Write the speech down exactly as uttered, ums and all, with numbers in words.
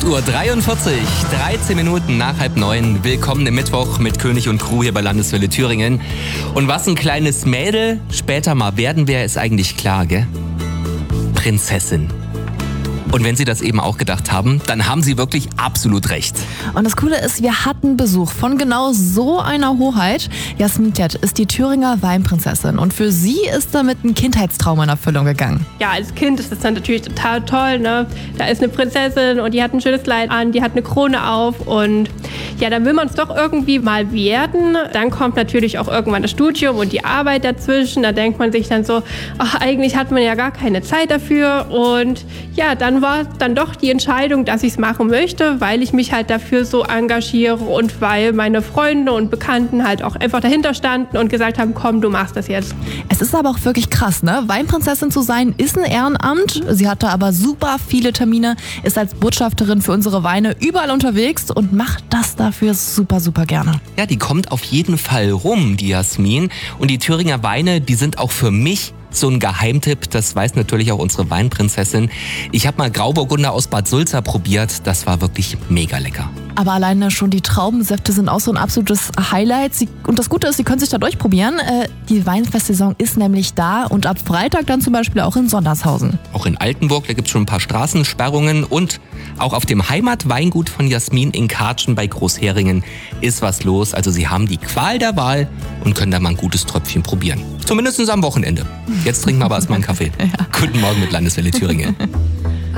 acht Uhr dreiundvierzig, dreizehn Minuten nach halb neun. Willkommen im Mittwoch mit König und Crew hier bei Landeswelle Thüringen. Und was ein kleines Mädel später mal werden wäre, ist eigentlich klar, gell? Prinzessin. Und wenn Sie das eben auch gedacht haben, dann haben Sie wirklich absolut recht. Und das Coole ist, wir hatten Besuch von genau so einer Hoheit. Jasmin Tett ist die Thüringer Weinprinzessin und für sie ist damit ein Kindheitstraum in Erfüllung gegangen. Ja, als Kind ist das dann natürlich total toll, ne? Da ist eine Prinzessin und die hat ein schönes Kleid an, die hat eine Krone auf und ja, dann will man es doch irgendwie mal werden. Dann kommt natürlich auch irgendwann das Studium und die Arbeit dazwischen. Da denkt man sich dann so, ach, eigentlich hat man ja gar keine Zeit dafür und ja, dann war dann doch die Entscheidung, dass ich es machen möchte, weil ich mich halt dafür so engagiere und weil meine Freunde und Bekannten halt auch einfach dahinter standen und gesagt haben, komm, du machst das jetzt. Es ist aber auch wirklich krass, ne? Weinprinzessin zu sein ist ein Ehrenamt. Sie hatte aber super viele Termine, ist als Botschafterin für unsere Weine überall unterwegs und macht das dafür super, super gerne. Ja, die kommt auf jeden Fall rum, die Jasmin. Und die Thüringer Weine, die sind auch für mich so ein Geheimtipp, das weiß natürlich auch unsere Weinprinzessin. Ich habe mal Grauburgunder aus Bad Sulza probiert, das war wirklich mega lecker. Aber alleine schon die Traubensäfte sind auch so ein absolutes Highlight. Sie, und das Gute ist, Sie können sich da durchprobieren. Äh, die Weinfestsaison ist nämlich da und ab Freitag dann zum Beispiel auch in Sondershausen. Auch in Altenburg, da gibt es schon ein paar Straßensperrungen und auch auf dem Heimatweingut von Jasmin in Kartschen bei Großheringen ist was los. Also Sie haben die Qual der Wahl und können da mal ein gutes Tröpfchen probieren. Zumindest am Wochenende. Jetzt trinken wir aber erstmal einen Kaffee. Ja. Guten Morgen mit Landeswelle Thüringen.